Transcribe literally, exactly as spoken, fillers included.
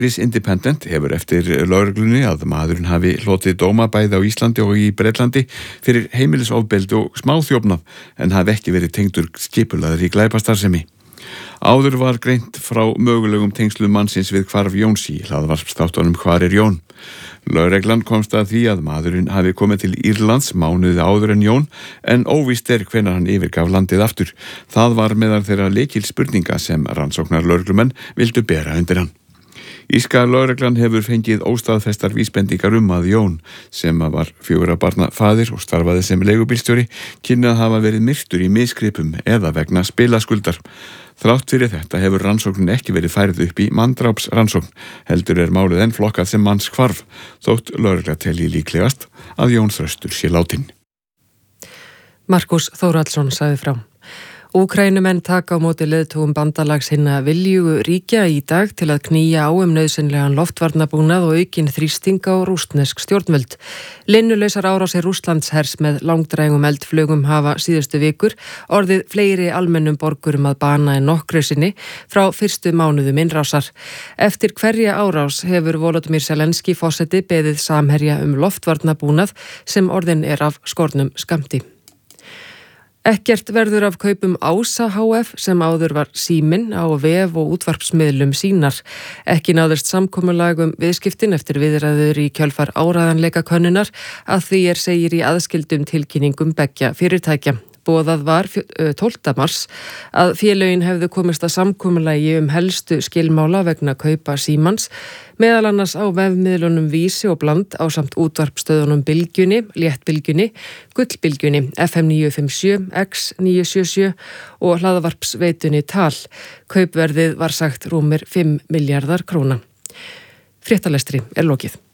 Irish Independent hefur eftir lögreglunni að maðurinn hafi hlotið dóma bæði á Íslandi og í Bretlandi fyrir heimilisofbeldi og smáþjófnað en hafi ekki verið tengdur skipulagðri glæpastarfsemi. Áður var greint frá mögulegum tengslum mannsins við hvarf Jóns í hlaðvarpsþáttunum Hvar er Jón? Lögreglan komst að því að maðurinn hafi komið til Írlands mánuði áður en Jón en óvíst er hvenær hann yfirgaf landið aftur. Það var meðal þeirra lykilspurninga sem rannsóknar lögreglumenn vildu bera undir hann. Írska lögreglan hefur fengið óstaðfestar vísbendingar um að Jón, sem var fjögurra barna faðir og starfaði sem leigubílstjóri, kynni að hafa verið myrtur í misgripum eða vegna spilaskuldar. Þrátt fyrir þetta hefur rannsóknin ekki verið færð upp í manndrápsrannsókn, heldur er málið enn flokkað sem mannshvarf, þótt lögregla telji líklegast að Jón Þröstur sé látinn. Markus Þórhallsson sagði frá. Úkraínumenn taka á móti leiðtogum bandalags hinna viljugu ríkja í dag til að knýja á um nauðsynlegan loftvarnabúnað og aukin þrýsting á rússnesk stjórnvöld. Linnulausar árásir Rússlandshers með langdrægum eldflugum hafa síðustu vikur orðið fleiri almennum borgurum að bana en nokkru sinni frá fyrstu mánuðum innrásar. Eftir hverja árás hefur Volodymyr Zelenský forseti beðið Samherja um loftvarnabúnað sem orðin er af skornum skammti. Ekkert verður af kaupum Ása H F sem áður var Síminn á vef og útvarpsmiðlum sínar. Ekki náðist samkomulag um viðskiptin eftir viðræður í kjölfar áræðanleika könnunar að því er segir í aðskildum tilkynningum beggja fyrirtækja. Boðað var tólfta mars að félögin hefðu komist að samkomulagi um helstu skilmála vegna kaupa Símans, meðal annars á vefmiðlunum Vísi og Bland á samt útvarpstöðunum Bylgjunni, Léttbylgjunni, Gullbylgjunni, F M níu fimm sjö, X níu sjö sjö og hlaðvarpsveitunni Tal. Kaupverðið var sagt rúmir fimm milljarðar króna. Fréttalestri er lokið.